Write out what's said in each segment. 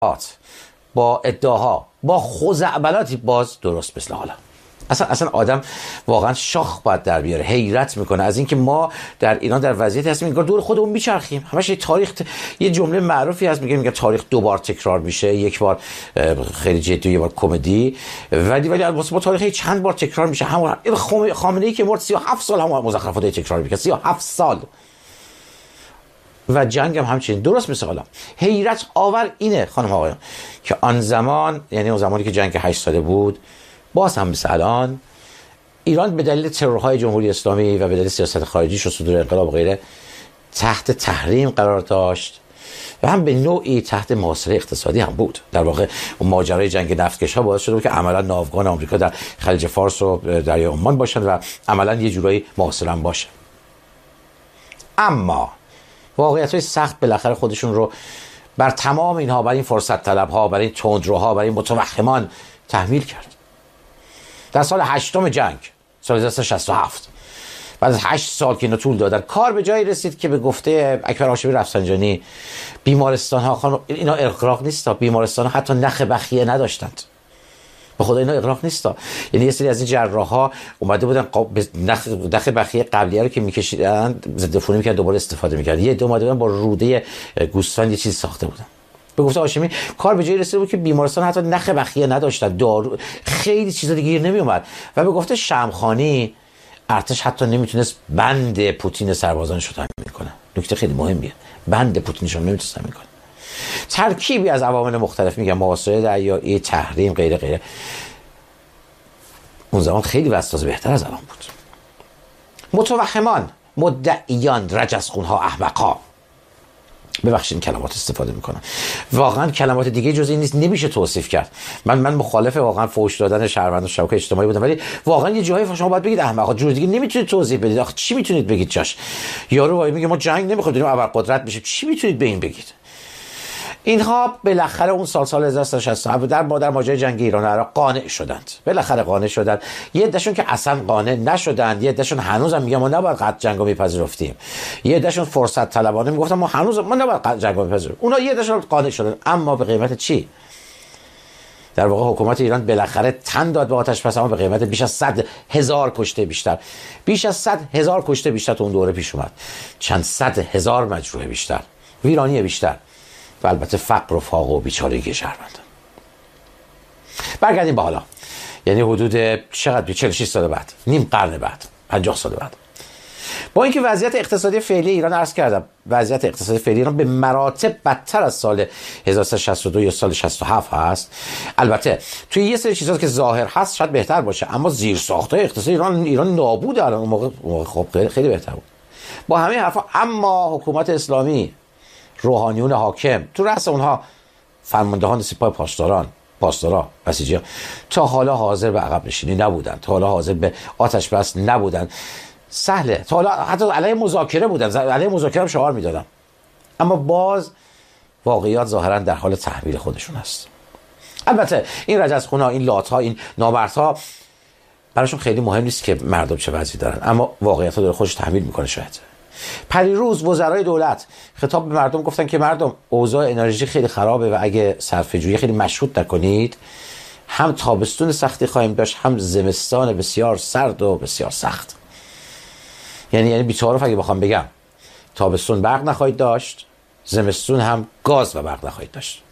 با ادعاها، با خزعبلاتی باز درست مثل حالا. اصلا آدم واقعا شاخ باید در بیاره، حیرت میکنه از اینکه ما در ایران در وضعیتی هستیم انگار دور خودمون میچرخیم. همش یه تاریخ، یه جمله معروفی هست میگه تاریخ دو بار تکرار میشه، یک بار خیلی جدی و یک بار کمدی، ولی با تاریخ چند بار تکرار میشه. همون خامنه‌ای که مرد 37 سال هم مزخرفات تکرار میکنه، 37 سال. و جنگ هم همچنین درست مثل حالا. حیرت آور اینه خانم آقایان که آن زمان، یعنی اون زمانی که جنگ 8 ساله بود، باز هم مثل الان ایران به دلیل ترورهای جمهوری اسلامی و به دلیل سیاست خارجیش و صدور انقلاب و غیره تحت تحریم قرار داشت و هم به نوعی تحت محاصره اقتصادی هم بود. در واقع اون ماجرای جنگ نفتکش‌ها باعث شده بود که عملا ناوگان آمریکا در خلیج فارس و دریای عمان باشن و عملا یه جورایی محاصره هم باشه. اما واقعیت‌های سخت بالاخره خودشون رو بر تمام اینها، بر این فرصت طلب‌ها، بر این تندروها، بر این متوهمان تحمیل کرد. در سال 8م جنگ، سال 1967، بعد از 8 سال که اینا طول دادن، کار به جایی رسید که به گفته اکبر هاشمی رفسنجانی بیمارستان‌ها، خانم اینا اغراق نیستا، بیمارستان‌ها حتی نخ بخیه نداشتند. به خدا اینا اغراق نیستا. یعنی یه سری از این جراح‌ها اومده بودن نخ بخیه قبلیه رو که می‌کشیدن ضد عفونی می‌کردن، دوباره استفاده می‌کردن. یه دو اومده بودن با روده گوسفند یه چیز ساخته بودن. به گفته هاشمی کار به جایی رسیده بود که بیمارستان حتی نخ بخیه نداشتن، دارو، خیلی چیزا دیگه گیر نمیومد. و به گفته شمخانی ارتش حتی نمیتونست بند پوتین سربازانش رو تامین کنه. نکته خیلی مهمیه، بند پوتینش رو نمیتونست تامین کنه. ترکیبی از عوامل مختلف، میگم محاصره دریایی، تحریم، غیره غیره. اون زمان خیلی وضع بهتر از الان بود. متوهمان، مدعیان، رجزخونها، احمقها، ببخشید این کلمات استفاده میکنم، واقعا کلمات دیگه جز این نیست، نمیشه توصیف کرد. من مخالف واقعا فحش دادن شهروندان شبکه اجتماعی بودم، ولی واقعا یه جایی شما باید بگید احمقا، جور دیگه نمیتونید توضیح بدید. آخه چی میتونید بگید جاش؟ یارو میگه ما جنگ نمیخوایم، داریم ابرقدرت میشه، چی میتونید به این بگید؟ اینها بالاخره اون سال 1967 در ماجرای جنگ ایران و عراق قانع شدند. بالاخره قانع شدند. یه عدهشون که اصلا قانع نشدند، یه عدهشون هنوزم میگن ما نباید قطع جنگو میپذیرفتیم، یه عدهشون فرصت طلبانه میگفتن ما هنوز ما نباید قطع جنگو بپذیریم. اونا یه عدهشون قانع شدن، اما به قیمت چی؟ در واقع حکومت ایران بالاخره تن داد به آتش بس، اما به قیمت بیش از 100,000 کشته بیشتر. بیش از 100,000 کشته بیشتر تو اون دوره پیش اومد. چند صد هزار مجروح بیشتر، ویرانی بیشتر و البته فقر و فاقه و بیچارگی شهروندان. برگردیم به حالا، یعنی حدود چقدر؟ 46 سال بعد، نیم قرن بعد، 50 سال بعد. با اینکه وضعیت اقتصادی فعلی ایران، عرض کردم وضعیت اقتصادی فعلی ایران به مراتب بدتر از سال 1362 یا سال 67 هست. البته توی یه سری چیزا که ظاهر هست شاید بهتر باشه، اما زیر ساخته اقتصادی ایران نابود الان. اون موقع خب خیلی بهتر بود. با همه حرفا اما حکومت اسلامی، روحانیون حاکم، تو رأس اونها فرماندهان سپاه پاسدارا، بسیجی‌ها، تا حالا حاضر به عقب نشینی نبودن، تا حالا حاضر به آتش بس نبودن. سهله، تا حالا حتی علیه مذاکره بودن، علیه مذاکره هم شعار میدادن، اما باز واقعیات ظاهرا در حال تحویل خودشون هست. البته این رجزخونها، این لات‌ها، این نابردها براشون خیلی مهم نیست که مردم چه وضعی دارن، اما واقعیت رو داره خودش تحویل میکنه. شاید پریروز وزرای دولت خطاب به مردم گفتن که مردم اوضاع انرژی خیلی خرابه و اگه صرفه‌جویی خیلی مشروط نکنید هم تابستون سختی خواهیم داشت، هم زمستان بسیار سرد و بسیار سخت. یعنی بی‌تعارف اگه بخوام بگم تابستون برق نخواهید داشت، زمستون هم گاز و برق نخواهید داشت.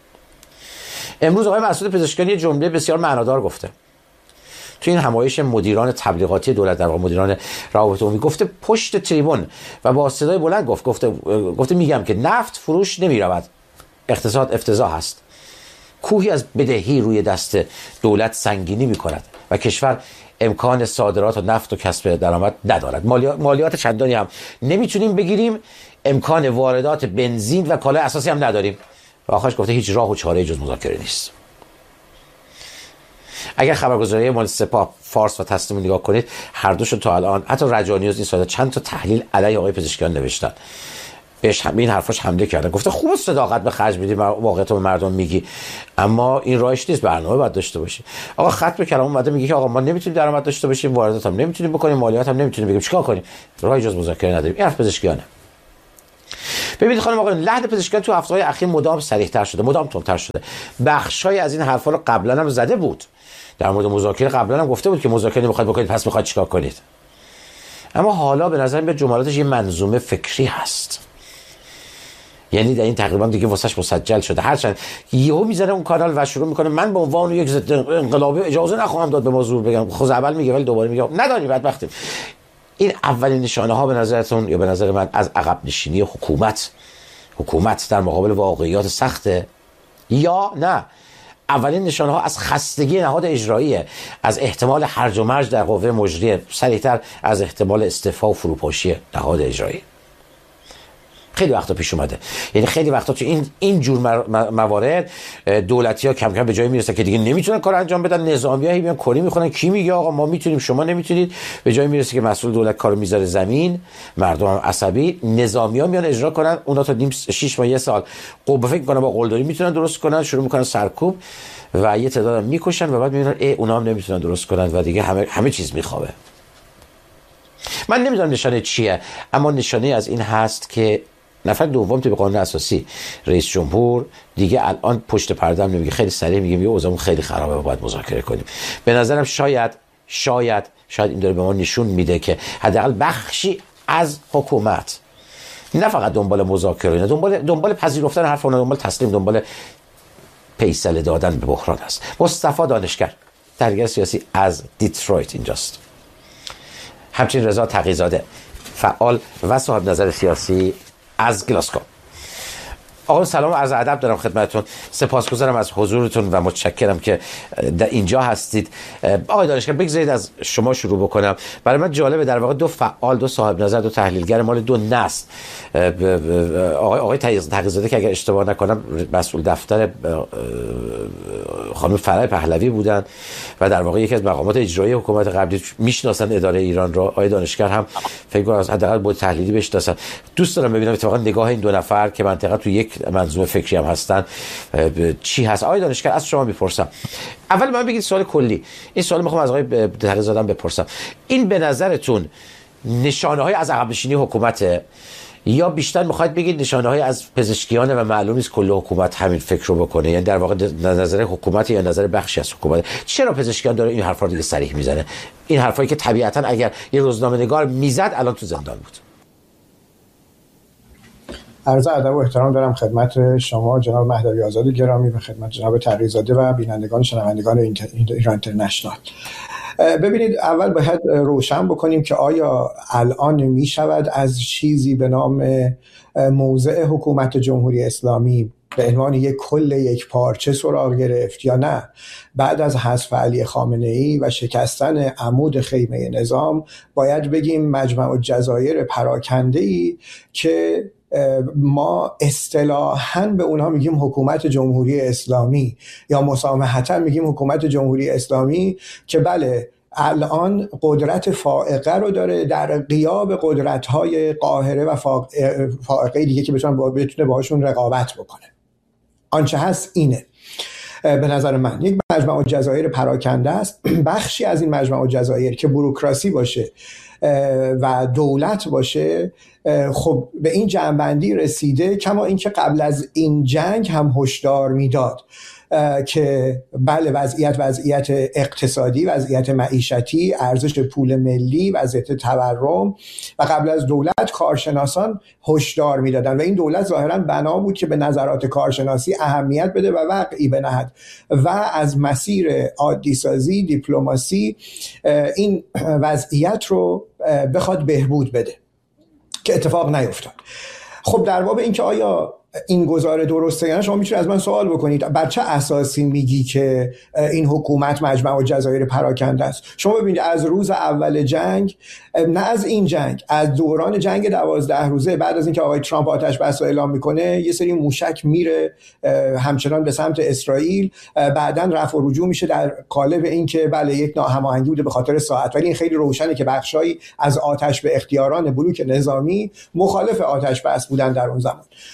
امروز آقای مسعود پزشکیان یه جمله بسیار معنادار گفته تو این همایش مدیران تبلیغاتی دولت، در واقع مدیران روابط عمومی، گفته پشت تریبون و با صدای بلند گفته میگم که نفت فروش نمیرود، اقتصاد افتضاح است، کوهی از بدهی روی دست دولت سنگینی میکند و کشور امکان صادرات و نفت و کسب درآمد ندارد، مالیات چندانی هم نمیتونیم بگیریم، امکان واردات بنزین و کالای اساسی هم نداریم و آخرش گفته هیچ راه و چاره جز مذاکره نیست. اگر خبرگزاری مال سپاه فارس و تسنیم نگاه کنید، هر دوشون تا الان، حتی رجانیوز این ساده چند تا تحلیل علیه آقای پزشکیان نوشتن، بهش این حرفاش حمله کردن، گفته خوب صداقت به خرج میدی، واقعیت رو به مردم میگی، اما این راهش نیست، برنامه باید داشته باشی. آقا خط به کلام اومده میگه که آقا ما نمیتونیم درآمد داشته باشیم، واردات هم نمیتونیم بکنیم، مالیات هم نمیتونیم بگیم، چیکار کنیم؟ راهی جز مذاکره نداریم. این حرف پزشکیانه. ببینید خانم آقایون، لحن پزشکیان تو هفته‌های اخیر مدام صریح‌تر شده، مدام تندتر شده. بخشای از این حرفا رو قبلا هم زده بود. در مورد مذاکره قبلا هم گفته بود که مذاکره نمیخواد بکنید، پس میخواد چیکار کنید. اما حالا به نظر میاد جملاتش یه منظومه فکری هست. یعنی در این تقریبا دیگه واسش مسجل شده. هرچند یهو میزنه اون کانال و شروع میکنه من به عنوان یک ضد انقلابی اجازه نخواهم داد به ما زور بگم. خود اول میگه ولی دوباره میگه نداری بدبختیم. این اولین نشانه ها به نظرتون یا به نظر من از عقب نشینی حکومت در مقابل واقعیات سخته، یا نه اولین نشانه ها از خستگی نهاد اجراییه، از احتمال هرج و مرج در قوه مجریه، صریح‌تر از احتمال استعفا و فروپاشی نهاد اجرایی. خیلی وقتا پیش اومده. یعنی خیلی وقتا تو این جور موارد دولتی‌ها کم کم به جایی میرسن که دیگه نمیتونن کار انجام بدن، نظامی‌ها میان کری میخونن کی میگه آقا ما میتونیم شما نمیتونید، به جایی میرسه که مسئول دولت کارو میذاره زمین، مردم هم عصبی، نظامی‌ها میان اجرا کنن، اونا تا 6 ماه 1 سال قوه فکر کنن با قلدری میتونن درست کنن، شروع میکنن سرکوب و یه تعداد میکشن و بعد میبینن اونا هم نمیتونن درست کنن و دیگه همه چیز میخوابه. من نمیدونم نشانه چیه، اما نشانه از این هست که نفر دوم طبق قانون اساسی رئیس جمهور دیگه الان پشت پرده هم نمیگه، خیلی سریع میگه اوضاعمون خیلی خرابه باید مذاکره کنیم. به نظرم شاید این داره به ما نشون میده که حداقل بخشی از حکومت نه فقط دنبال مذاکره، نه دنبال پذیرفتن حرف اونا، دنبال تسلیم، دنبال فیصله دادن به بحران است. مصطفی دانشگر تحلیلگر سیاسی از دیترویت اینجاست. همچنین رضا تقی‌زاده فعال و صاحب نظر سیاسی از گلاسکو. آقا سلام و عرض ادب دارم خدمتتون. سپاسگزارم از حضورتون و متشکرم که در اینجا هستید. آقای دانشگر بگذارید از شما شروع بکنم. برای من جالبه در واقع دو فعال، دو صاحب نظر، دو تحلیلگر مال دو نسل، آقای تقی‌زاده که اگر اشتباه نکنم مسئول دفتر خانم فرح پهلوی بودن و در واقع یکی از مقامات اجرایی حکومت قبلی، میشناسن اداره ایران را. آقای دانشگر هم فکر کنم حداقل بود تحلیلی بشناسن. دوست دارم ببینم اتفاقا نگاه این دو نفر که منطقه تو یک منظومه فکری هم هستن چی هست. آقای دانشگر از شما میپرسم، اول من بگید سوال کلی، این سوال میخوام از آقای تقی‌زاده بپرسم، این به نظرتون نشانه های از عقب نشینی حکومته یا بیشتر میخواید بگید نشانه های از پزشکیانه و معلوم نیست کل حکومت همین فکر رو بکنه؟ یعنی در واقع نظر حکومت یا نظر بخشی از حکومت؟ چرا پزشکیان داره این حرفا رو دیگه صریح میزنه؟ این حرفایی که طبیعتا اگر یه روزنامه‌نگار میزد الان تو زندان بود. عرض ادب و احترام دارم خدمت شما جناب مهدوی آزاد گرامی و خدمت جناب تقی‌زاده و بینندگان شنوندگان ایران اینترنشنال. ببینید، اول باید روشن بکنیم که آیا الان می شود از چیزی به نام موضع حکومت جمهوری اسلامی به عنوان یک کل یک پارچه سراغ گرفت یا نه؟ بعد از حذف علی خامنه‌ای و شکستن عمود خیمه نظام باید بگیم مجمع الجزایر پراکنده‌ای که ما اصطلاحاً به اونها میگیم حکومت جمهوری اسلامی یا مسامحتاً میگیم حکومت جمهوری اسلامی، که بله الان قدرت فائقه رو داره در غیاب قدرت‌های قاهره و فائقه دیگه که بتونه باهاشون رقابت بکنه. آنچه هست اینه به نظر من یک مجمع الجزایر پراکنده است. بخشی از این مجمع الجزایر که بوروکراسی باشه و دولت باشه خب به این جنبندی رسیده، کما اینکه قبل از این جنگ هم هشدار میداد که بله وضعیت اقتصادی، وضعیت معیشتی، ارزش پول ملی، وضعیت تورم، و قبل از دولت کارشناسان هشدار میدادن و این دولت ظاهرا بنا بود که به نظرات کارشناسی اهمیت بده و وقعی بنهد و از مسیر عادی سازی، دیپلماسی این وضعیت رو بخواد بهبود بده که اتفاق نیفتاد. خب در باب این که آیا این گزاره درسته یا نه، شما میتونید از من سوال بکنید بر چه اساسی میگی که این حکومت مجمع الجزایر پراکنده است؟ شما ببینید از روز اول جنگ، نه از این جنگ، از دوران جنگ 12 روزه بعد از اینکه آقای ترامپ آتش بس اعلام میکنه یه سری موشک میره همچنان به سمت اسرائیل، بعدن رفع و رجوع میشه در قالب این که بله یک ناهماهنگی بوده به خاطر ساعت، ولی این خیلی روشنه که بخشایی از آتش به اختیاران بلوک نظامی مخالف آتش بس بودن در اون زمان. بعد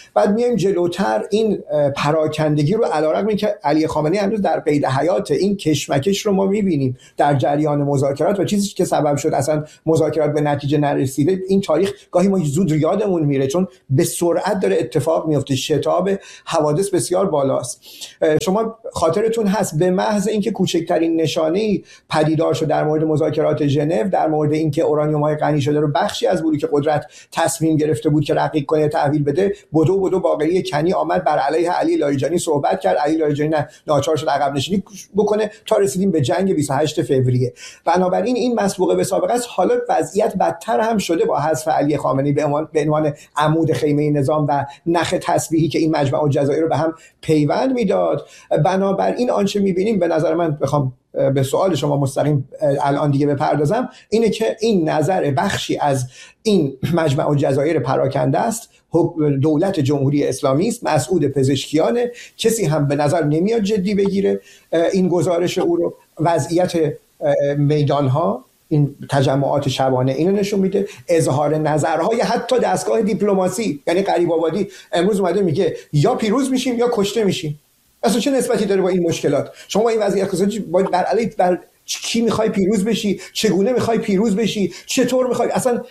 بیایم جلوتر این پراکندگی رو، علیرغم اینکه علی خامنه‌ای هنوز در قید حیات، این کشمکش رو ما می‌بینیم در جریان مذاکرات و چیزی که سبب شد اصلا مذاکرات به نتیجه نرسیده. این تاریخ گاهی ما زود یادمون میره چون به سرعت داره اتفاق میفته، شتاب حوادث بسیار بالاست. شما خاطرتون هست به محض اینکه کوچکترین نشانه‌ای پدیدار شد در مورد مذاکرات ژنو، در مورد اینکه اورانیوم‌های غنی شده رو بخشی از بلوک قدرت تصمیم گرفته بود که رقیق کنه، تحویل بده، بدو باقری کنی آمد بر علیه علی لاریجانی صحبت کرد. علی لاریجانی ناچار شد عقب نشینی بکنه تا رسیدیم به جنگ 28 فوریه. بنابراین این مسبوقه به سابقه است. حالا وضعیت بدتر هم شده با حذف علی خامنه‌ای به عنوان عمود خیمه نظام و نخ تسبیحی که این مجمع الجزایر رو به هم پیوند میداد. بنابراین آنچه می‌بینیم، به نظر من، بخوام به سوال شما مستقیم الان دیگه بپردازم، اینه که این نظر بخشی از این مجمع الجزایر پراکنده است. دولت جمهوری اسلامی است، مسعود پزشکیان، کسی هم به نظر نمیاد جدی بگیره این گزارش او رو. وضعیت میدانها، این تجمعات شبانه اینو نشون میده، اظهار نظرهای حتی دستگاه دیپلماسی، یعنی غریب آبادی امروز اومده میگه یا پیروز میشیم یا کشته میشیم. اصلا چه نسبتی داره با این مشکلات؟ شما با این وضعیت اقتصادی بر کی میخوای پیروز بشی؟ چگونه میخوای پیروز بشی؟ چطور میخوای؟ اصلا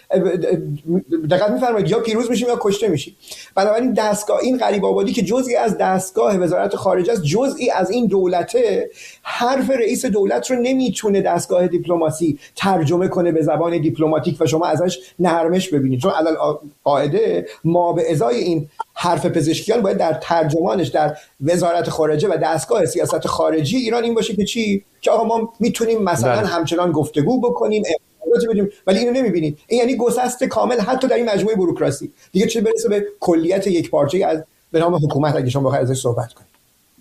دقت میفرمایید، یا پیروز میشیم یا کشته میشی. بنابراین دستگاه این غریب آبادی که جزئی از دستگاه وزارت خارجه است، جزئی از این دولته، حرف رئیس دولت رو نمیتونه دستگاه دیپلماسی ترجمه کنه به زبان دیپلماتیک و شما ازش نرمش ببینید. چون علل قاعده ما به ازای این حرف پزشکیان باید در ترجمانش در وزارت خارجه و دستگاه سیاست خارجی ایران این باشه که چی؟ که آقا ما میتونیم مثلا همچنان گفتگو بکنیم، بدیم، ولی اینو نمیبینید. این یعنی گسست کامل حتی در این مجموعه بوروکراسی. دیگه چه برسه به کلیت یک پارچه‌ای از به نام حکومت، اگه شما بخواید ازش صحبت کنید.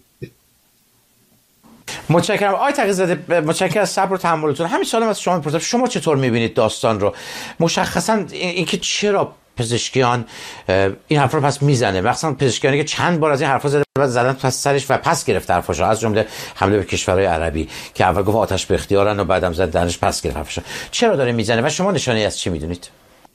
متشکرم آقای تقی‌زاده، متشکرم از صبر و تحملتون. همین سوالم از شما می‌پرسم، شما چطور می‌بینید داستان رو؟ مشخصاً اینکه چرا پزشکیان این حرف رو پس میزنه، مثلا پزشکیانی که چند بار از این حرفا زدن پس سرش و پس گرفت حرفاشو، از جمله حمله به کشورهای عربی که اول گفت آتش به اختیارن و بعدم زدنش پس گرفت حرفاشو. چرا داره میزنه و شما نشانه از چی میدونید؟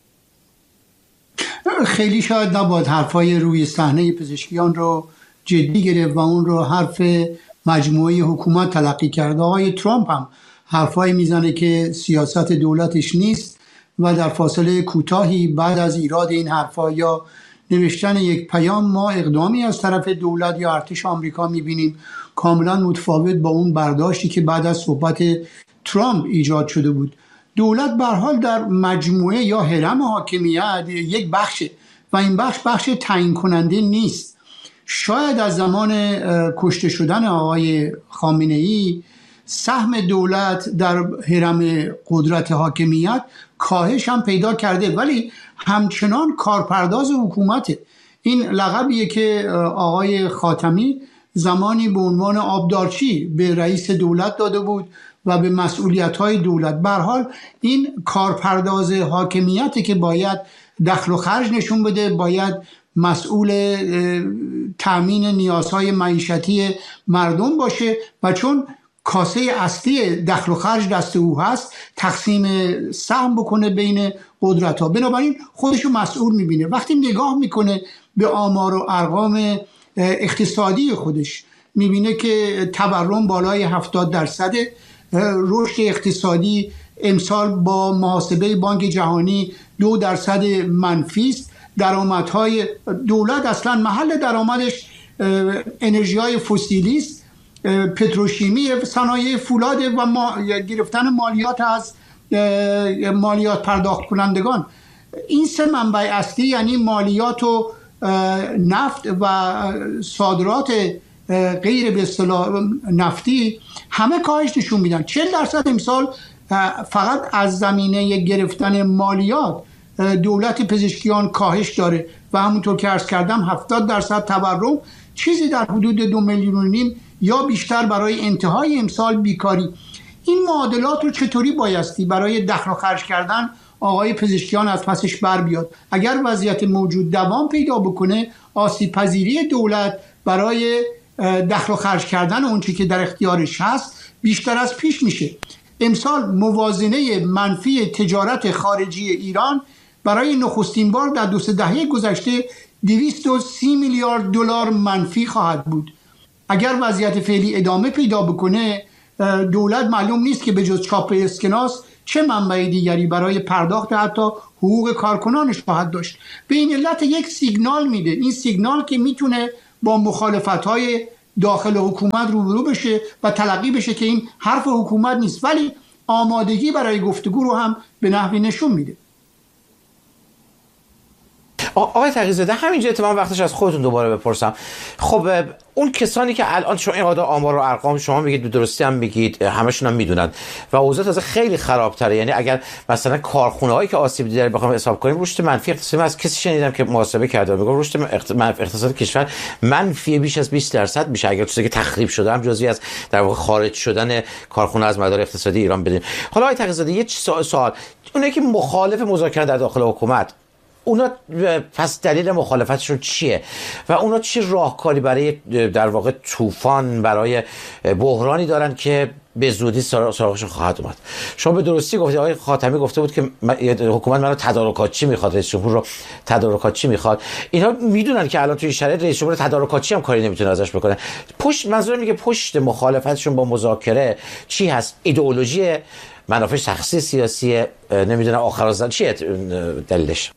خیلی شاید نباید حرفای روی صحنه پزشکیان رو جدی گرفت و اون رو حرف مجموعه حکومت تلقی کرد. آقای ترامپ هم حرفای میزنه که سیاست دولتش نیست و در فاصله کوتاهی بعد از ایراد این حرفا یا نوشتن یک پیام ما اقدامی از طرف دولت یا ارتش آمریکا میبینیم کاملا متفاوت با اون برداشتی که بعد از صحبت ترامپ ایجاد شده بود. دولت به هر حال در مجموعه یا هرم حاکمیت یک بخشه و این بخش تعیین کننده نیست. شاید از زمان کشته شدن آقای خامنه‌ای سهم دولت در هرم قدرت حاکمیت کاهش هم پیدا کرده، ولی همچنان کارپرداز حکومته. این لقبیه که آقای خاتمی زمانی به عنوان آبدارچی به رئیس دولت داده بود و به مسئولیت‌های دولت. به هر حال این کارپرداز حاکمیته که باید دخل و خرج نشون بده، باید مسئول تامین نیازهای معیشتی مردم باشه و چون کاسه اصلی دخل و خرج دست او هست تقسیم سهم بکنه بین قدرت‌ها. بنابراین خودشو مسئول میبینه. وقتی نگاه میکنه به آمار و ارقام اقتصادی خودش میبینه که تورم بالای 70%، رشد اقتصادی امسال با محاسبه بانک جهانی 2% منفی است. درآمدهای دولت اصلا محل درآمدش انرژی‌های فسیلی است، پتروشیمی، صنایع فولاد و گرفتن مالیات از مالیات پرداخت کنندگان. این سه منبع اصلی یعنی مالیات و نفت و صادرات غیر به اصطلاح نفتی همه کاهش نشون میدن. 40% امسال فقط از زمینه گرفتن مالیات دولت پزشکیان کاهش داره و همونطور که عرض کردم 70% تورم، چیزی در حدود 2.5 میلیون یا بیشتر برای انتهای امسال بیکاری. این معادلات رو چطوری بایستی برای دخل و خرج کردن آقای پزشکیان از پسش بر بیاد؟ اگر وضعیت موجود دوام پیدا بکنه، آسیب پذیری دولت برای دخل و خرج کردن اون چیزی که در اختیارش هست بیشتر از پیش میشه. امسال موازنه منفی تجارت خارجی ایران برای نخستین بار در 2-3 دهه گذشته 230 میلیارد دلار منفی خواهد بود. اگر وضعیت فعلی ادامه پیدا بکنه، دولت معلوم نیست که به جز چاپ اسکناس چه منبع دیگری برای پرداخت حتی حقوق کارکنانش خواهد داشت. به این علت یک سیگنال میده، این سیگنال که میتونه با مخالفت‌های داخل حکومت روبرو بشه و تلقی بشه که این حرف حکومت نیست، ولی آمادگی برای گفتگو رو هم به نحوی نشون میده. آقای تقی‌زاده، همینجا اتفاقا وقتش از خودتون دوباره بپرسم. خب اون کسانی که الان شما این آمار و ارقام شما میگید، به درستی هم میگید، همشون هم میدونن و اوضاع تازه خیلی خرابتره. یعنی اگر مثلا کارخونه هایی که آسیب دیده بخوام حساب کنیم، رشد منفی اقتصادی، از کسی شنیدم که محاسبه کرده میگه رشد اقتصاد کشور منفی بیش از 20% میشه اگر چیزی که تخریب شده هم جزئی از در واقع خارج شدن کارخونه از مدار اقتصادی ایران بدیم. حالا آقای تقی‌زاده یه سوال، اونایی که مخالف مذاکره در داخل حکومت، اونا پس دلیل مخالفتشون چیه و اونا چه راهکاری برای در واقع طوفان، برای بحرانی دارن که به زودی سراغشون خواهد اومد؟ شما به درستی گفتید، آقای خاتمی گفته بود که حکومت منو تدارکاتچی میخواد، رئیس جمهور رو تدارکاتچی میخواد. اینا میدونن که الان توی شرایط رئیس جمهور تدارکاتچی هم کاری نمیتونه ازش بکنه. منظورم میگه پشت مخالفتشون با مذاکره چی هست؟ ایدئولوژی، منافع شخصی سیاسی، نمیدونم آخرازن چیه دلیلش؟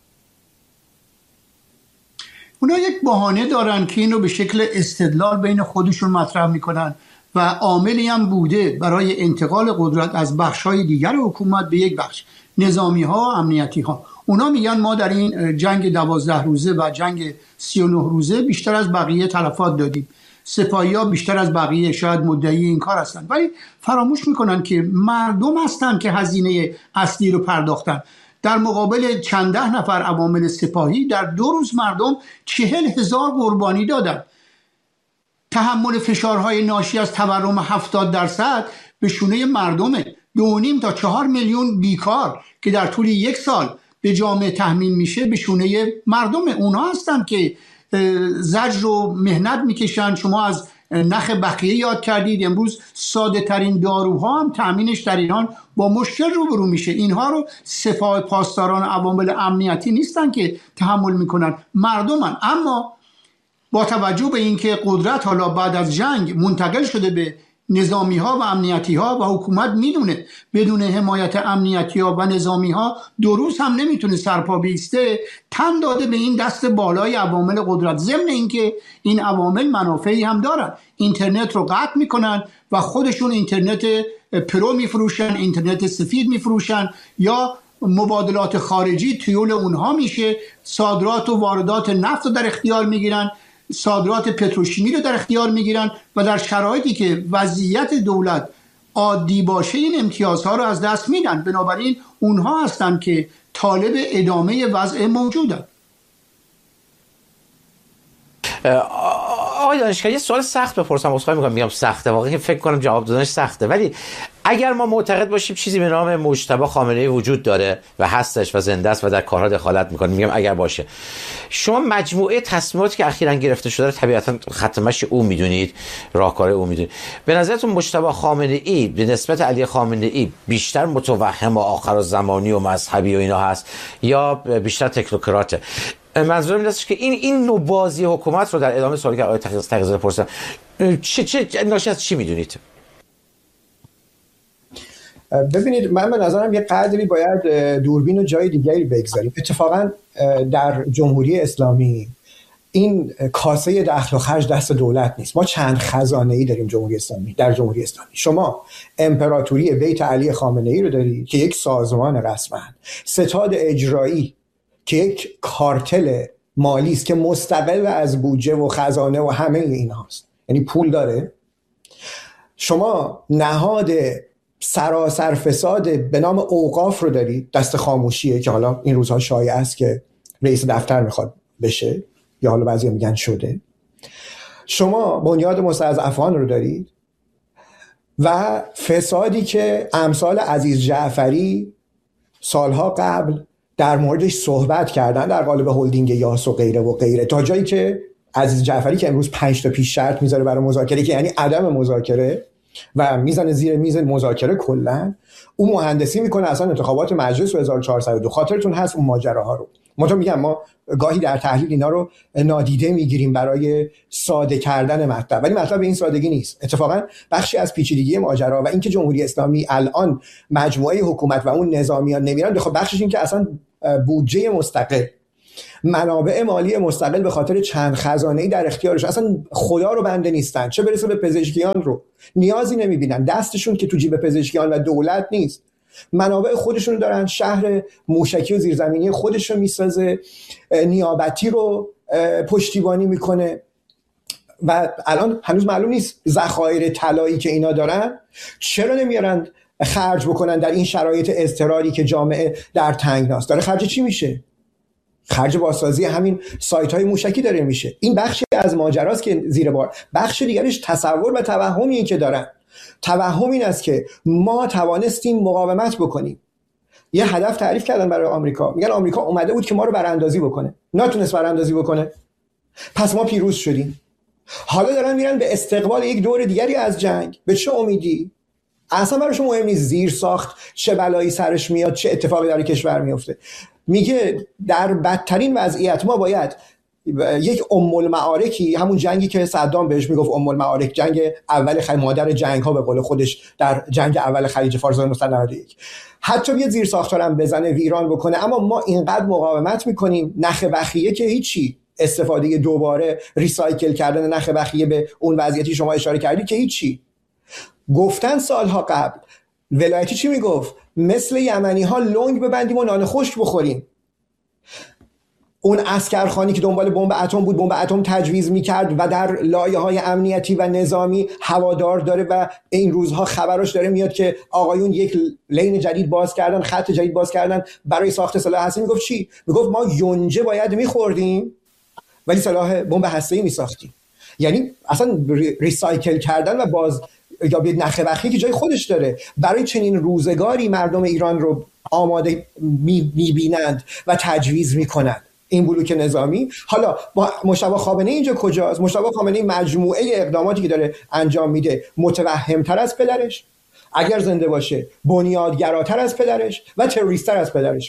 اونا یک بهانه دارن که اینو به شکل استدلال بین خودشون مطرح میکنن و عاملی هم بوده برای انتقال قدرت از بخش‌های دیگر حکومت به یک بخش، نظامی‌ها و امنیتی‌ها. اونا میگن ما در این جنگ 12 روزه و جنگ 39 روزه بیشتر از بقیه تلفات دادیم. سپاهی‌ها بیشتر از بقیه شاید مدعی این کار هستن، ولی فراموش میکنن که مردم هستن که هزینه اصلی رو پرداختن. در مقابل چند ده نفر عوامل سپاهی در 2 روز مردم 40,000 قربانی دادن. تحمل فشارهای ناشی از تورم 70% به شونه مردمه. 2.5 تا 4 میلیون بیکار که در طول 1 سال به جامعه تحمیل میشه به شونه مردم. اونها هستن که زجر و مهنت میکشن. شما از نخ بقیه یاد کردید، امروز ساده ترین داروها هم تامینش در ایران با مشکل روبرو میشه. اینها رو سپاه پاسداران عوامل امنیتی نیستن که تحمل میکنن، مردمن. اما با توجه به اینکه قدرت حالا بعد از جنگ منتقل شده به نظامی ها و امنیتی ها و حکومت میدونه بدون حمایت امنیتی ها و نظامی ها 2 روز هم نمیتونه سرپا بیسته، تن داده به این دست بالای عوامل قدرت. ضمن اینکه این عوامل منافعی هم دارن، اینترنت رو قطع میکنن و خودشون اینترنت پرو میفروشن، اینترنت سفید میفروشن یا مبادلات خارجی تویول اونها میشه، صادرات و واردات نفت رو در اختیار میگیرن، صادرات پتروشیمی رو در اختیار میگیرن و در شرایطی که وضعیت دولت عادی باشه این امتیازها رو از دست میدن. بنابراین اونها هستن که طالب ادامه وضع موجودن. آقای دانشگاه یه سوال سخت بپرسم، عذرخواهی میگم سخته، واقعا فکر کنم جواب دادنش سخته، ولی اگر ما معتقد باشیم چیزی به نام مجتبی خامنه‌ای وجود داره و هستش و زنده است و در کارها دخالت میکنه، میگم اگر باشه، شما مجموعه تصمیماتی که اخیراً گرفته شده رو طبیعتاً خط مشی او میدونید، راهکار او میدونید. به نظرتون مجتبی خامنه‌ای به نسبت علی خامنه‌ای بیشتر متوهم و آخرالزمانی و مذهبی و اینا هست یا بیشتر تکنوکراته؟ منظورم این است که این نوع بازی حکومت رو در ادامه سوالی که آقای تقی‌زاده پرسیدن چه ناشی از چی میدونید؟ ببینید، من به نظرم یه قدری باید دوربین و جای دیگری بگذاریم. اتفاقا در جمهوری اسلامی این کاسه دخل و خرج دست دولت نیست. ما چند خزانه‌ای داریم در جمهوری اسلامی. شما امپراتوری بیت علی خامنه‌ای رو دارید که یک سازمان رسما، ستاد اجرایی که یک کارتل مالی است که مستقل از بودجه و خزانه و همه این هاست، یعنی پول داره. شما نهاد سراسر فساد به نام اوقاف رو دارید، دست خاموشیه که حالا این روزها شایع است که رئیس دفتر میخواد بشه یا حالا بعضی میگن شده. شما بنیاد مستضعفان رو دارید و فسادی که امثال عزیز جعفری سالها قبل در موردش صحبت کردن در قالب هلدینگ یاس و غیره و غیره، تا جایی که عزیز جعفری که امروز 5 تا پیش شرط میذاره برای مذاکره که یعنی عدم مذاکره و میزنه زیر میز مذاکره، کلا اون مهندسی میکنه اصلا انتخابات مجلس 1402. خاطرتون هست اون ماجراها رو. میگم ما گاهی در تحلیل اینا رو نادیده میگیریم برای ساده کردن مطلب، ولی مطلب به این سادگی نیست. اتفاقا بخشی از پیچیدگی ماجرا و اینکه جمهوری اسلامی الان مجموعه حکومت و اون نظامیان نمیرن، خب بخشش این که اصلا بودجه مستقل، منابع مالی مستقل به خاطر چند خزانه‌ای در اختیارش، اصلا خدا رو بنده نیستن، چه برسه به پزشکیان رو نیازی نمیبینن، دستشون که تو جیب پزشکیان و دولت نیست، منابع خودشون دارن، شهر موشکی و زیرزمینی خودشون میسازه، نیابتی رو پشتیبانی میکنه و الان هنوز معلوم نیست ذخایر طلایی که اینا دارن چرا نمیارن خرج بکنن در این شرایط اضطراری که جامعه در تنگناست. داره خرج چی میشه؟ خرج بازسازی همین سایت های موشکی داره میشه. این بخشی از ماجراست که زیر بار. بخش دیگرش تصور و توهمی که دارن. توهم این است که ما توانستیم مقاومت بکنیم. یه هدف تعریف کردن برای آمریکا، میگن آمریکا اومده بود که ما رو براندازی بکنه، نتونست براندازی بکنه، پس ما پیروز شدیم. حالا دارن میرن به استقبال یک دور دیگری از جنگ. به چه امیدی؟ اصلا براشون مهم نیست زیر ساخت چه بلایی سرش میاد، چه اتفاقی در کشور میفته. میگه در بدترین وضعیت ما باید یک المعارکی، همون جنگی که صدام بهش میگفت المعارک، جنگ اول مادر جنگ ها به قول خودش در جنگ اول خلیج فارس 1991، حتی بیاد زیر ساختارم بزنه ویران بکنه، اما ما اینقدر مقاومت میکنیم. نخ بخیه که هیچی، استفاده دوباره ریسایکل کردن نخ بخیه به اون وضعیتی شما اشاره کردی که هیچی. گفتن سالها قبل ولایتی چی میگفت؟ مثل یمنی ها لنگ ببندیم و نان خشک بخوریم. اون عسکرخانی که دنبال بمب اتم بود، بمب اتم تجویز میکرد و در لایه‌های امنیتی و نظامی هوادار داره و این روزها خبرش داره میاد که آقایون یک لین جدید باز کردن، خط جدید باز کردن برای ساخت سلاح هسته‌ای. میگفت چی؟ میگفت ما یونجه باید میخوردیم ولی سلاح بمب هسته‌ای میساختیم. یعنی اصلا ریسایکل کردن و باز یا به نخ بخیه که جای خودش داره. برای چنین روزگاری مردم ایران رو آماده میبینند و تجویز میکنند این بلوک نظامی. حالا مجتبی خامنه‌ای اینجا کجاست؟ مجتبی خامنه‌ای مجموعه اقداماتی که داره انجام میده متوهم‌تر از پدرش، اگر زنده باشه بنیادگراتر از پدرش و تروریست‌تر از پدرشه.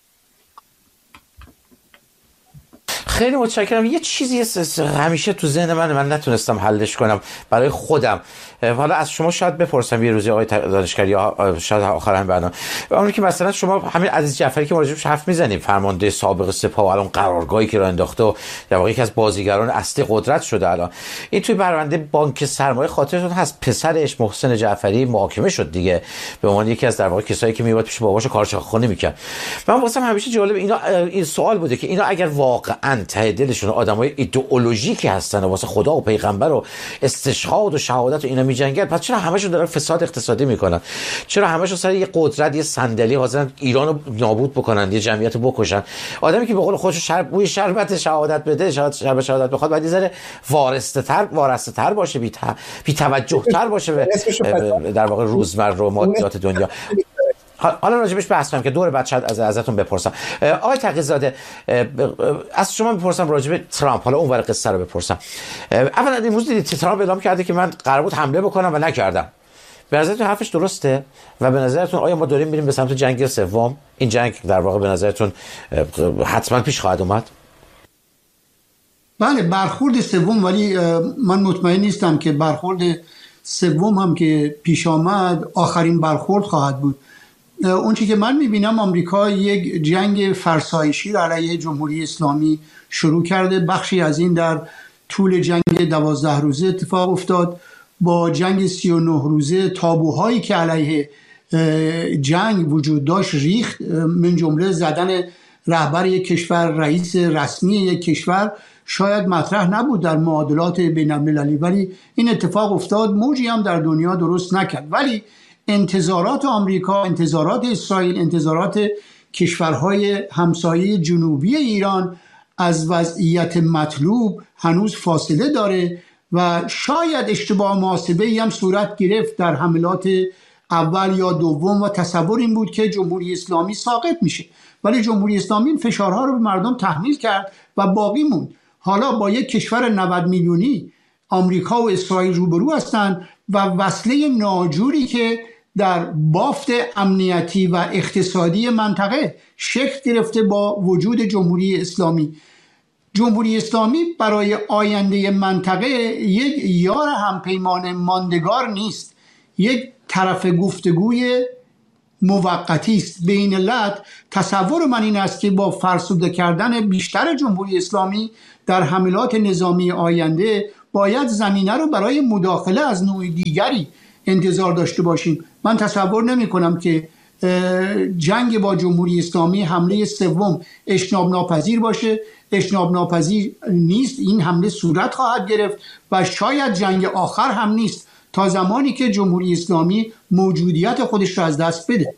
خیلی متشکرم. یه چیزی همیشه تو ذهن من نتونستم حلش کنم برای خودم. حالا از شما شاید بپرسم یه روزی آقای دانشگری یا شاید آخر هم برنامه، اون که مثلا شما همین عزیز جعفری که راجعش حرف میزنیم، فرمانده سابق سپاه و الان قرارگاهی که راه انداخته و در واقع یکی از بازیگران اصلی قدرت شده الان، این توی پرونده بانک سرمایه خاطرتون هست پسرش محسن جعفری محاکمه شد دیگه به عنوان یکی از در واقع کسایی که میواد پیش باباش کارچاخونی میکرد. من واسم همیشه جالب این سوال بوده که اینا اگر واقعا ته دلشون آدمای ایدئولوژیکی هستن و واسه خدا و پیغمبر و استشهاد و شهادت و اینا میجنگن، پس چرا همشون دارن فساد اقتصادی میکنن؟ چرا همشون سر یه قدرت، یه صندلی حاضرن ایرانو نابود بکنن، یه جمعیت رو بکشن؟ آدمی که به قول خودش بوی شربت شهادت بده، شهادت بخواد، باید یه ذره وارسته‌تر باشه، بی توجه‌تر باشه به در واقع روزمره و مادیات دنیا. حالا راجبش بحث کنم که دور بعد شاید ازتون بپرسم. آقای تقی‌زاده، از شما بپرسم راجب ترامپ، حالا اونور قصه رو بپرسم. اولا امروز دیدید ترامپ اعلام کرده که من قرار بود حمله بکنم و نکردم. به نظرتون حرفش درسته؟ و به نظرتون آیا ما داریم میریم به سمت جنگ سوم؟ این جنگ در واقع به نظرتون حتما پیش خواهد اومد؟ بله، برخورد سوم، ولی من مطمئن نیستم که برخورد سوم هم که پیش آمد آخرین برخورد خواهد بود. اون چیزی که من میبینم آمریکا یک جنگ فرسایشی را علیه جمهوری اسلامی شروع کرده. بخشی از این در طول جنگ 12 روزه اتفاق افتاد. با جنگ 39 روزه تابوهایی که علیه جنگ وجود داشت ریخت، من جمله زدن رهبر یک کشور، رئیس رسمی یک کشور شاید مطرح نبود در معادلات بین المللی، ولی این اتفاق افتاد. موجی هم در دنیا درست نکرد. ولی انتظارات آمریکا، انتظارات اسرائیل، انتظارات کشورهای همسایه جنوبی ایران از وضعیت مطلوب هنوز فاصله داره و شاید اشتباه محاسبه‌ای هم صورت گرفت در حملات اول یا دوم و تصور این بود که جمهوری اسلامی ساقط میشه، ولی جمهوری اسلامی این فشارها رو به مردم تحمیل کرد و باقی موند. حالا با یک کشور 90 میلیونی آمریکا و اسرائیل روبرو هستند و وصله ناجوری که در بافت امنیتی و اقتصادی منطقه شکل گرفته با وجود جمهوری اسلامی. جمهوری اسلامی برای آینده منطقه یک یار همپیمان ماندگار نیست، یک طرف گفتگوی موقتی است. بین علت تصور من این است که با فرسوده کردن بیشتر جمهوری اسلامی در حملات نظامی آینده باید زمینه رو برای مداخله از نوع دیگری انتظار داشته باشیم. من تصور نمی کنم که جنگ با جمهوری اسلامی حمله سوم اجتناب ناپذیر باشه. اجتناب ناپذیر نیست، این حمله صورت خواهد گرفت و شاید جنگ آخر هم نیست تا زمانی که جمهوری اسلامی موجودیت خودش را از دست بده.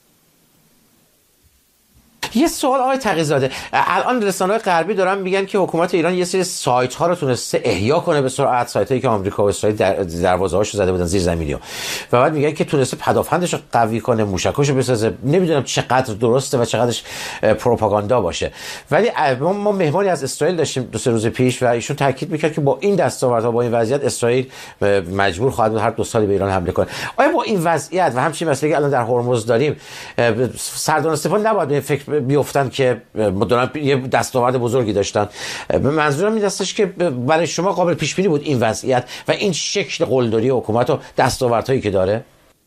یه سوال آقای تقی‌زاده، الان رسانه‌های غربی دارن میگن که حکومت ایران یه سری سایت ها رو تونسته احیا کنه به سرعت، سایت هایی که آمریکا و اسرائیل دروازه‌هاشو زده بودن زیر زمینی و بعد میگن که تونسته پدافندش رو قوی کنه، موشکاشو بسازه. نمیدونم چقدر درسته و چقدرش پروپاگاندا باشه، ولی ما مهمانی از اسرائیل داشتیم 2-3 روز پیش و ایشون تاکید میکرد که با این دستاوردها، با این وضعیت، اسرائیل مجبور خواهد بود هر 2 سال به ایران حمله کنه. آیا با این وضعیت و همچین مسئله که الان در هرمز داریم، سردار استفان نباید به فکر بیفتن که دارن یه دستاورد بزرگی داشتن؟ منظورم این هستش که برای شما قابل پیش بینی بود این وضعیت و این شکل قلدری حکومت و دستاوردهایی که داره؟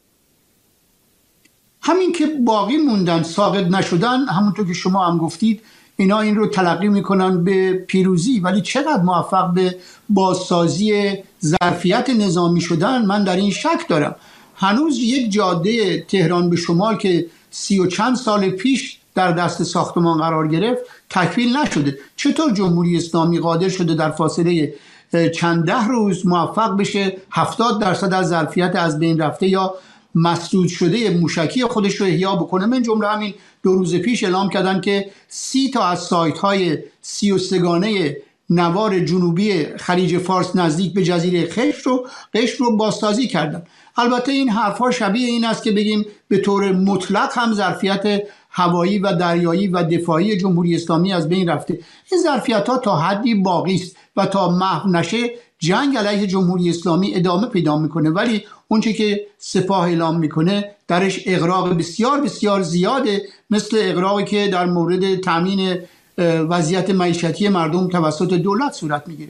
همین که باقی موندن، ساقط نشدن، همونطور که شما هم گفتید، اینا این رو تلقی میکنن به پیروزی، ولی چقدر موفق به بازسازی ظرفیت نظامی شدن من در این شک دارم. هنوز یک جاده تهران به شمال که 30 و چند سال پیش در دست ساختمان قرار گرفت تکمیل نشده. چطور جمهوری اسلامی قادر شده در فاصله چند 10 روز موفق بشه 70% از ظرفیت از بین رفته یا مسدود شده موشکی خودش رو احیا بکنه؟ من جمله همین 2 روز پیش اعلام کردن که 30 تا از سایت های 33 گانه نوار جنوبی خلیج فارس نزدیک به جزیره قشم رو بازسازی کردن. البته این حرفها شبیه این است که بگیم به طور مطلق هم ظرفیت هوایی و دریایی و دفاعی جمهوری اسلامی از بین رفته. این ظرفیت ها تا حدی باقی است و تا محو نشه جنگ علیه جمهوری اسلامی ادامه پیدا میکنه، ولی اونچه که سپاه اعلام میکنه درش اغراق بسیار بسیار زیاده، مثل اغراقی که در مورد تامین وضعیت معیشتی مردم توسط دولت صورت میگیره.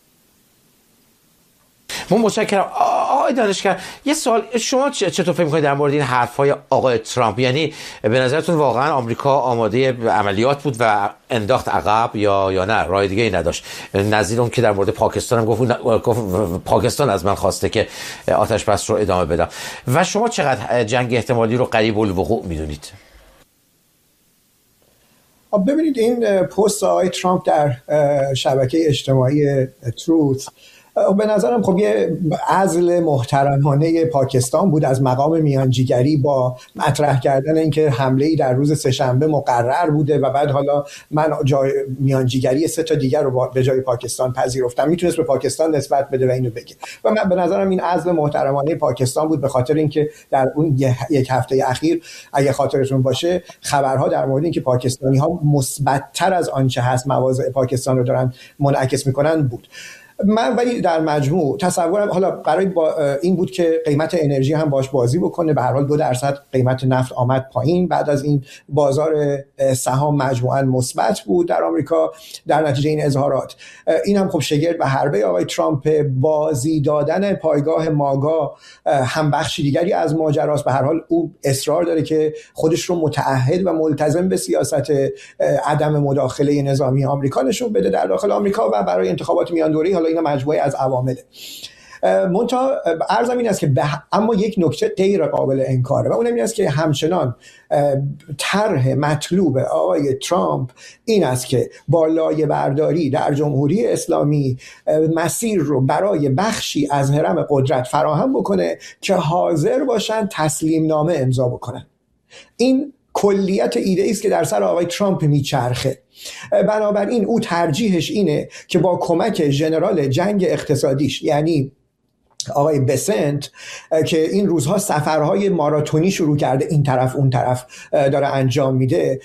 متشکرم. آقای دانشگر، یه سوال، شما چطور فکر می‌کنید در مورد این حرف‌های آقای ترامپ؟ یعنی به نظرتون واقعا آمریکا آماده عملیات بود و انداخت عقب یا نه راه دیگه ای نداشت؟ نظیر اون که در مورد پاکستان هم گفت پاکستان از من خواسته که آتش بس رو ادامه بدم. و شما چقدر جنگ احتمالی رو قریب الوقوع می‌دونید؟ ببینید، این پست آقای ترامپ در شبکه اجتماعی تروث به نظرم خب یه عزل محترمانه پاکستان بود از مقام میانجیگری، با مطرح کردن اینکه حمله‌ای در روز سه‌شنبه مقرر بوده و بعد حالا من جای میانجیگری 3 تا دیگر رو به جای پاکستان پذیرفتم. میتونست به پاکستان نسبت بده و اینو بگه و من به نظرم این عزل محترمانه پاکستان بود، به خاطر اینکه در اون یک هفته اخیر اگه خاطرتون باشه خبرها در مورد اینکه پاکستانی‌ها مثبت‌تر از آنچه هست مواضع پاکستان رو دارن منعکس می‌کنن بود. من ولی در مجموع تصورم حالا برای این بود که قیمت انرژی هم باش بازی بکنه. به هر حال 2% قیمت نفت آمد پایین بعد از این، بازار سهام مجموعاً مثبت بود در آمریکا در نتیجه این اظهارات. این هم خب شگرد به حربه آقای ترامپ، بازی دادن پایگاه ماگا هم بخشی دیگری از ماجراست. به هر حال او اصرار داره که خودش رو متعهد و ملتزم به سیاست عدم مداخله نظامی آمریکا نشون بده در داخل آمریکا و برای انتخابات میان دوره‌ای. اینا مجموعه از عوامله. منتها عرضم این است که اما یک نکته غیر قابل انکاره و اون این است که همچنان طرح مطلوب آقای ترامپ این است که با لایه برداری در جمهوری اسلامی مسیر رو برای بخشی از هرم قدرت فراهم بکنه که حاضر باشن تسلیم نامه امضا بکنن. این کلیت ایده است که در سر آقای ترامپ میچرخه. بنابراین او ترجیحش اینه که با کمک ژنرال جنگ اقتصادیش، یعنی آقای بسنت که این روزها سفرهای ماراتونی شروع کرده، این طرف اون طرف داره انجام میده،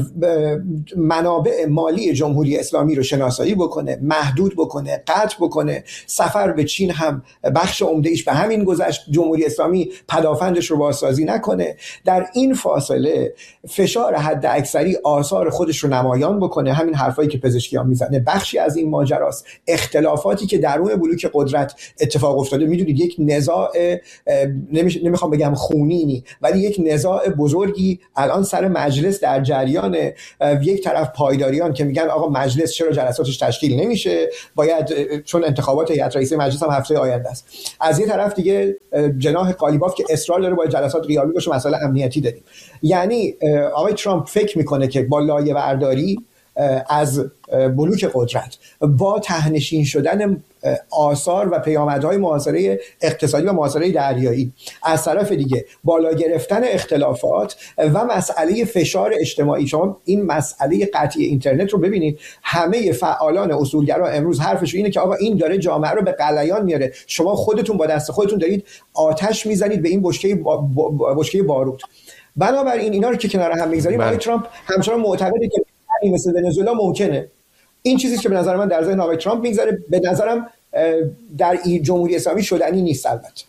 منابع مالی جمهوری اسلامی رو شناسایی بکنه، محدود بکنه، قطع بکنه. سفر به چین هم بخش عمده‌ایش به همین گذشت، جمهوری اسلامی پدافندش رو بازسازی نکنه. در این فاصله فشار حد اکثری آثار خودش رو نمایان بکنه. همین حرفایی که پزشکیان میزنه بخشی از این ماجراست. اختلافاتی که درون بلوک قدرت اتفاق افتاده، میدونید یک نزاع، نمیخوام بگم خونینی، ولی یک نزاع بزرگی الان سر مجلس در جریانه. یک طرف پایداریان که میگن آقا مجلس چرا جلساتش تشکیل نمیشه، باید، چون انتخابات هیئت رئیسه مجلس هم هفته آینده است. از یه طرف دیگه جناح قالیباف که اصرار داره باید جلسات غیابی باشه، مسئله امنیتی داریم. یعنی آقای ترامپ فکر میکنه که با لایه برداری از بلوک قدرت، با تهنشین شدن آثار و پیامدهای محاصره اقتصادی و محاصره دریایی، از طرف دیگه بالا گرفتن اختلافات و مسئله فشار اجتماعی. شما این مسئله قطعی اینترنت رو ببینید، همه فعالان اصولگرا امروز حرفشون اینه که آقا این داره جامعه رو به غلیان میاره، شما خودتون با دست خودتون دارید آتش میزنید به این بشکه بارود. بنابراین اینا رو که کنار هم میگذاریم، آقای ترامپ همچنان معتقده که مثل ونزوئلا ممکنه. این چیزی که به نظر من در ذهن آقای ترامپ میگذره، به نظرم در جمهوری اسلامی شدنی نیست. البته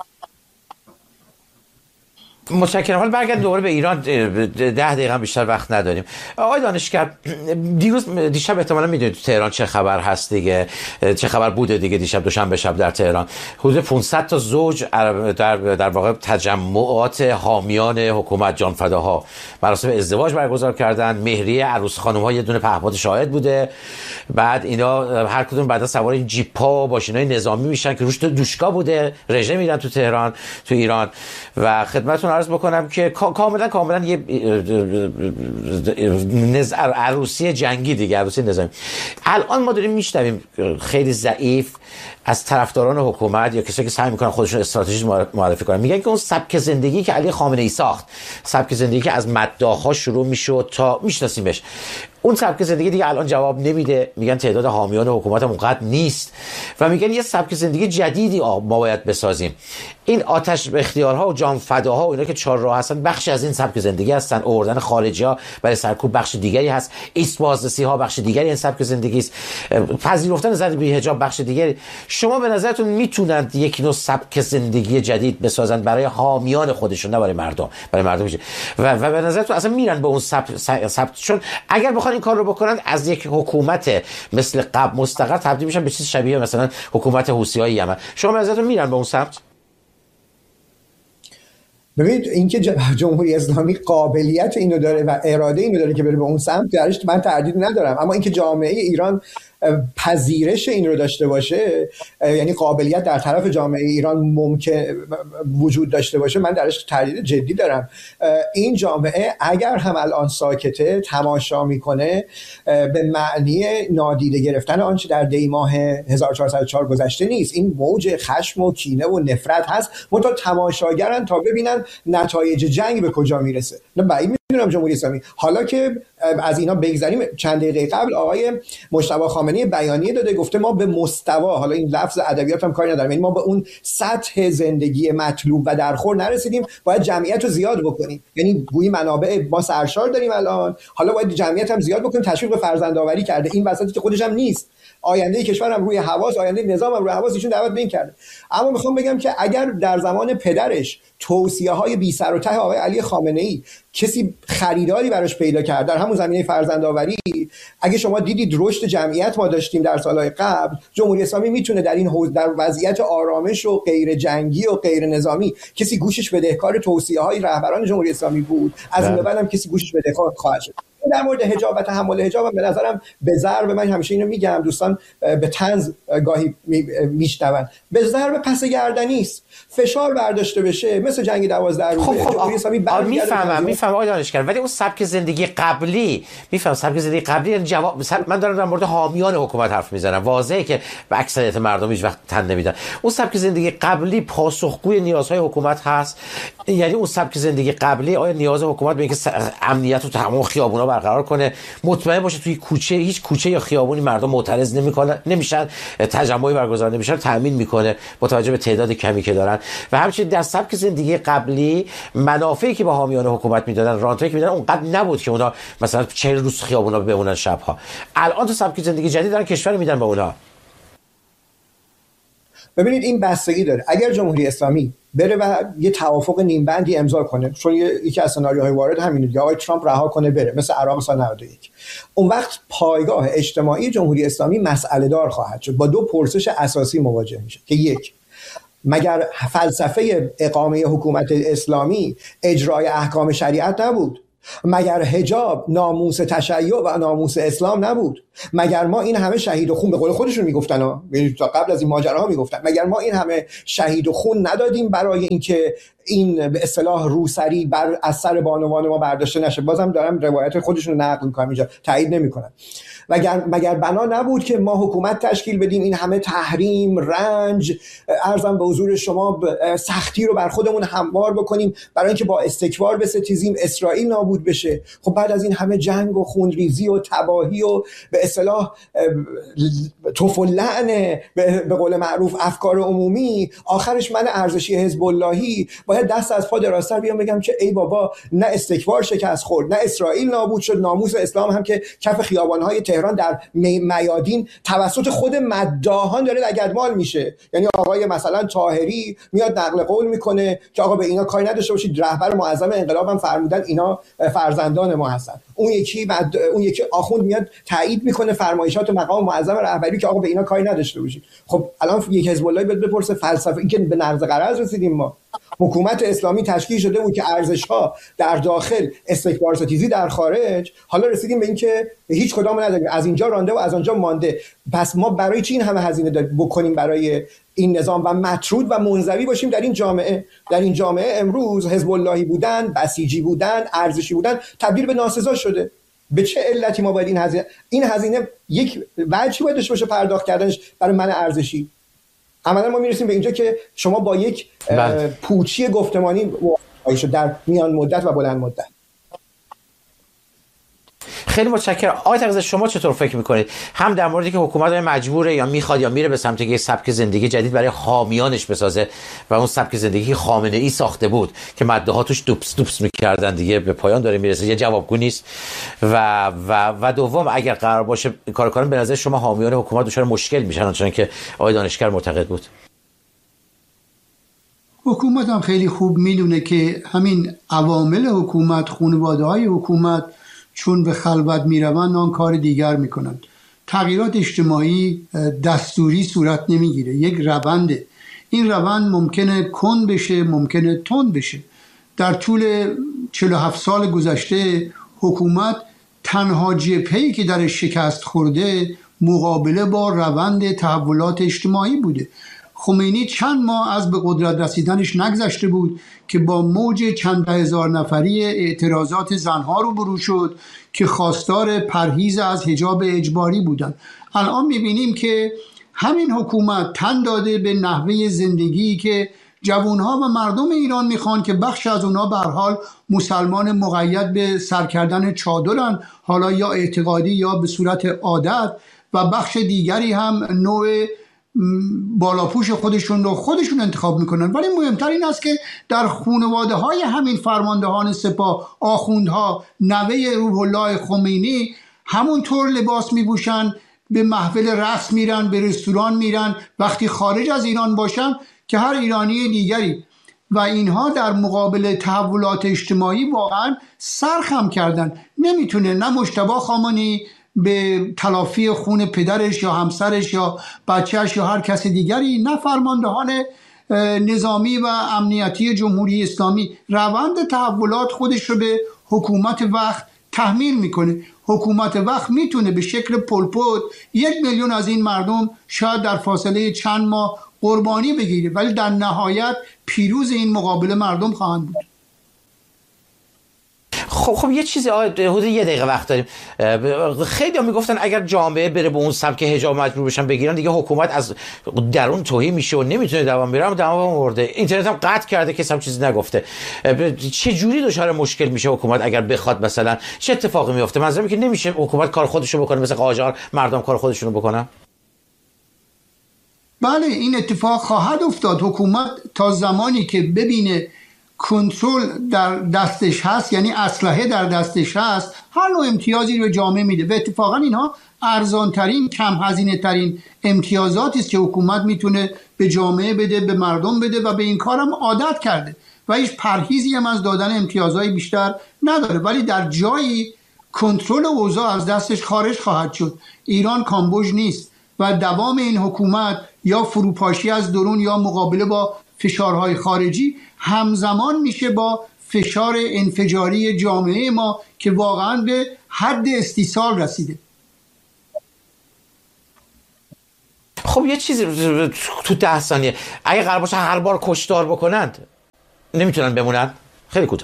متشکرم. حالا برگردیم دوباره به ایران، 10 دقیقه بیشتر وقت نداریم. آقای دانشگر، دیشب احتمالاً میدونید تو تهران چه خبر هست دیگه، چه خبر بوده دیگه. دیشب دوشنبه شب در تهران حدود 500 تا زوج در واقع تجمعات حامیان حکومت جانفداها مراسم ازدواج برگزار کردن. مهریه عروس خانم‌ها یه دونه پهپاد شاهد بوده. بعد اینا هر کدوم بعدا سوار این جیپ‌ها و ماشین‌های نظامی میشن که روش دوشکا بوده، رژه میرن تو تهران، تو ایران. و خدمتتون عرض بکنم که کاملا یه عروسی جنگی دیگه، عروسی نظامی. الان ما داریم میشنویم خیلی ضعیف از طرفداران حکومت یا کسایی که سعی میکنن خودشون استراتژی معرفی کنن، میگن که اون سبک زندگی که علی خامنه‌ای ساخت، سبک زندگی که از مداح‌ها شروع میشد تا میشناسیمش، اون سبک زندگی دیگه الان جواب نمیده. میگن تعداد حامیان حکومت هم اونقدر نیست و میگن یه سبک زندگی جدیدی ما باید بسازیم. این آتش به اختیارها و جانفداها و اینا که چهار راه هستن بخش از این سبک زندگی هستن. آوردن خارجی‌ها برای سرکوب بخش دیگری هست. ایست بازرسی‌ها بخش دیگری این سبک زندگی است. پذیرفتن زن بی حجاب بخش دیگری. شما به نظرتون میتونند یک نوع سبک زندگی جدید بسازن برای حامیان خودشون، نه برای مردم، برای مردم میشه و به نظرتون اصلا میرن به اون سبک؟ چون اگر بخوان این کار رو بکنن از یک حکومت مثل قبل مستقر تبدیل میشن به چیز شبیه مثلا حکومت حوثی‌های یمن. شما به نظرتون میرن به اون سمت؟ ببینید اینکه جمهوری اسلامی قابلیت اینو داره و اراده اینو داره که بره به اون سمت، درش من تردید ندارم. اما اینکه جامعه ایران پذیرش این رو داشته باشه، یعنی قابلیت در طرف جامعه ایران ممکن وجود داشته باشه، من درش تردید جدی دارم. این جامعه اگر هم الان ساکته تماشا میکنه، به معنی نادیده گرفتن آنچه در دی ماه 1404 گذشته نیست. این موج خشم و کینه و نفرت هست، منتها تماشاگرن تا ببینن نتایج جنگ به کجا میرسه. نه بعید میدونم جمهوری اسلامی، حالا که از اینا بگذریم، چند دقیقه قبل آقای مجتبی خامنه‌ای بیانیه داده، گفته ما به مستوی، حالا این لفظ ادبیات هم کاری ندارم، یعنی ما به اون سطح زندگی مطلوب و درخور نرسیدیم، باید جمعیت رو زیاد بکنیم. یعنی گویی منابع ما سرشار داریم الان، حالا باید جمعیت هم زیاد بکنیم. تشویق به فرزندآوری کرده، این وسطی که خودش هم نیست. آینده کشور هم روی حواس، آینده نظام هم روی حواس ایشون دعوت به این کرده. اما میخوام بگم که اگر در زمان پدرش توصیه‌های بی سر و ته آقای علی خامنه‌ای کسی خریداری براش پیدا کرد در همون زمینه فرزندآوری، اگه شما دیدید رشد جمعیت ما داشتیم در سالهای قبل، جمهوری اسلامی میتونه در این حوزه، در وضعیت آرامش و غیر جنگی و غیر نظامی، کسی گوشش بدهکار توصیه‌های رهبران جمهوری اسلامی بود، از این به بعد هم کسی گوشش بدهکار خواهد شد. در مورد حجاب و تحمل حجاب به نظرم به ضرب، من همیشه اینو میگم، دوستان به طنز گاهی میشنون، به ضرب پس گردنی است. فشار برداشته بشه مثل جنگ 12 روزه، جمهوری اسلامی میفهمم آقای دانشگر، ولی اون سبک زندگی قبلی، میفهم سبک زندگی قبلی جواب، من دارم در مورد حامیان حکومت حرف میزنم، واضحه که به اکثریت مردم هیچ وقت تن نمیدن. اون سبک زندگی قبلی پاسخگوی نیازهای حکومت هست؟ یعنی اون سبک زندگی قبلی آیا نیاز حکومت به اینکه امنیت و تمام خیابونا برقرار کنه، مطمئن باشه توی کوچه هیچ کوچه یا خیابونی مردم معترض نمیشن، تجمعی برگزار نمیشن، تامین میکنه با توجه به تعداد کمی که دارن. و همچنین در سبک زندگی قبلی منافعی که به حامیان حکومت میدادن، رانتایی که میدادن اونقدر نبود که اونا مثلا 40 روز خیابونا بمونن شبها. الان تو سبک زندگی جدید دارن کشور میدن به اونا. ببینید این بستگی داره. اگر جمهوری اسلامی بره و یه توافق نیم بندی امضا کنه، چون یکی از سناریوهای وارد همینه دیگه، آقای ترامپ رها کنه بره مثل عراق سال 91، اون وقت پایگاه اجتماعی جمهوری اسلامی مسئله دار خواهد شد، با دو پرسش اساسی مواجه میشه که یک، مگر فلسفه اقامه حکومت اسلامی اجرای احکام شریعت نبود؟ مگر حجاب ناموس تشیع و ناموس اسلام نبود؟ مگر ما این همه شهید و خون، به قول خودشون میگفتن تا قبل از این ماجراها میگفتن، مگر ما این همه شهید و خون ندادیم برای اینکه این به اصطلاح روسری بر از سر بانوان ما برداشته نشه؟ بازم دارم روایت خودشون رو نقل میکنم اینجا، تایید نمیکنم. مگر بنا نبود که ما حکومت تشکیل بدیم، این همه تحریم، رنج، عرضم به حضور شما سختی رو بر خودمون هموار بکنیم برای اینکه با استکبار بستیزیم، اسرائیل نابود بشه؟ خب بعد از این همه جنگ و خونریزی و تباهی و به اصطلاح طف و لعن به قول معروف افکار عمومی، آخرش من ارزشی حزب اللهی باید دست از پا دراستر بیام بگم که ای بابا، نه استکبار شکست خورد، نه اسرائیل نابود شد، ناموس اسلام هم که کف خیابان‌های تهران در میادین توسط خود مداحان داره لگدمال میشه. یعنی آقای مثلا طاهری میاد نقل قول میکنه که آقا به اینا کاری نداشته باشید، رهبر معظم انقلاب هم فرمودن اینا فرزندان ما هستن. اون یکی آخوند میاد تایید میکنه فرمایشات مقام معظم رهبری که آقا به اینا کاری نداشته باشید. خب الان یک حزب الله بیاد بپرسه فلسفه این که به نقض قرض رسیدیم، ما حکومت اسلامی تشکیل شده بود که ارزش‌ها در داخل، استکبار ستیزی در خارج، حالا رسیدیم به این که هیچ کدام نداریم، از اینجا رانده و از آنجا مانده. پس ما برای چی این همه هزینه بکنیم برای این نظام و مطرود و منزوی باشیم در این جامعه؟ در این جامعه امروز حزب اللهی بودن، بسیجی بودن، ارزشی بودن تبدیل به ناسزا شده. به چه علتی ما باید این هزینه یک وجهی باید داشته باشه پرداخت کردنش برای من ارزشی؟ عملا ما میرسیم به اینجا که شما با یک پوچی گفتمانی مواجه شد در میان مدت و بلند مدت. خیلی متشکرم. آقای تقی‌زاده شما چطور فکر میکنید؟ هم در موردی که حکومت مجبوره یا میخواد یا میره به سمت یک سبک زندگی جدید برای حامیانش بسازه و اون سبک زندگی خامنه ای ساخته بود که مده‌ها توش دوپس میکردن دیگه به پایان داره میرسه، یه جوابگو نیست. و دوم، اگر قرار باشه کار کنن، به نظر شما حامیان حکومت دچار مشکل میشن چون که آقای دانشگر معتقد بود؟ حکومت هم خیلی خوب میدونه که همین عوامل حکومت، خانواده‌های حکومت چون به خلوت میروند آن کار دیگر میکنند. تغییرات اجتماعی دستوری صورت نمیگیره، یک رونده. این روند ممکنه کند بشه، ممکنه تند بشه. در طول 47 سال گذشته حکومت تنها جبهه‌ای که درش شکست خورده مقابله با روند تحولات اجتماعی بوده. خمینی چند ماه از به قدرت رسیدنش نگذشته بود که با موج چند هزار نفری اعتراضات زنها روبرو شد که خواستار پرهیز از حجاب اجباری بودند. الان میبینیم که همین حکومت تن داده به نحوه زندگی که جوانها و مردم ایران میخوان که بخش از اونا به هر حال مسلمان مقید به سر کردن چادرن، حالا یا اعتقادی یا به صورت عادت، و بخش دیگری هم نوع بالاپوش خودشون رو خودشون انتخاب میکنن. ولی مهمتر این است که در خانواده های همین فرماندهان سپاه، آخوندها، نوه روح الله خمینی همونطور لباس میپوشن، به محفل رقص میرن، به رستوران میرن وقتی خارج از ایران باشن که هر ایرانی دیگری. و اینها در مقابل تحولات اجتماعی واقعا سرخم کردن. نمیتونه نه مجتبی خامنه‌ای به تلافی خون پدرش یا همسرش یا بچهش یا هر کس دیگری، نه فرماندهان نظامی و امنیتی جمهوری اسلامی. روند تحولات خودش رو به حکومت وقت تحمیل میکنه. حکومت وقت میتونه به شکل پلپوت 1 میلیون از این مردم شاید در فاصله چند ماه قربانی بگیره، ولی در نهایت پیروز این مقابله مردم خواهند بود. خب یه چیزی حدود یه دقیقه وقت داریم. خیلی ها میگفتن اگر جامعه بره به اون سمت که حجاب مجبور بشن بگیرن دیگه حکومت از درون توهی میشه و نمیتونه دوام بیاره. دوام آورده، اینترنت هم قطع کرده، کسی هم چیزی نگفته. چه جوری دچار مشکل میشه حکومت اگر بخواد مثلا چه اتفاقی میفته؟ منظورم که نمیشه حکومت کار خودشو بکنه مثل قاجار مردم کار خودشونو بکنن. بله این اتفاق خواهد افتاد. حکومت تا زمانی که ببینه کنترل در دستش هست، یعنی اسلحه در دستش هست، هر نوع امتیازی رو جامعه میده و اتفاقا اینها ارزانترین، کم هزینه ترین امتیازاتی است که حکومت میتونه به جامعه بده، به مردم بده و به این کارم عادت کرده و هیچ پرهیزی هم از دادن امتیازهای بیشتر نداره. ولی در جایی کنترل اوضاع از دستش خارج خواهد شد. ایران کامبوج نیست و دوام این حکومت یا فروپاشی از درون یا مقابله با فشارهای خارجی همزمان میشه با فشار انفجاری جامعه ما که واقعا به حد استیصال رسیده. خب یه چیزی تو 10 ثانیه اگه قرار باشه هر بار کشتار بکنند نمیتونن بمونن؟ خیلی کوتاه.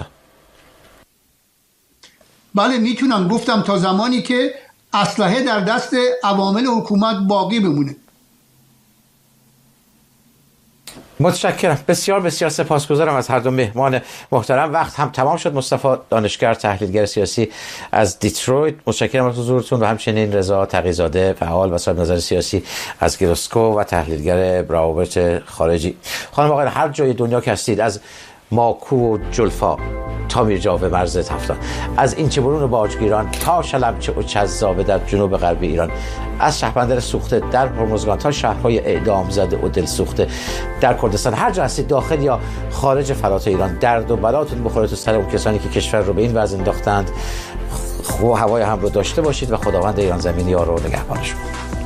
بله میتونم، گفتم تا زمانی که اسلحه در دست عوامل حکومت باقی بمونه. متشکرم، بسیار بسیار سپاسگزارم از هر دو مهمان محترم. وقت هم تمام شد. مصطفی دانشگر، تحلیلگر سیاسی از دیترویت، متشکرم از حضورتون، و همچنین رضا تقی‌زاده، فعال و صاحب نظر سیاسی از گلاسکو و تحلیلگر روابط خارجی. خانم آقایان، هر جای دنیا که هستید، از ماکو و جلفا تا میرجاو مرز تفتان، از اینچه‌برون و باجگیران تا شلمچه و چذابه در جنوب غربی ایران، از شهربندر سوخته در هرمزگان تا شهرهای اعدام زده و دل سوخته در کردستان، هر جا هستید داخل یا خارج فرات ایران، درد و بلاتون بخوره تو سر اون کسانی که کشور رو به این وضع انداختند. هوای هم رو داشته باشید و خداوند ایران زمین یار و نگهبانشون.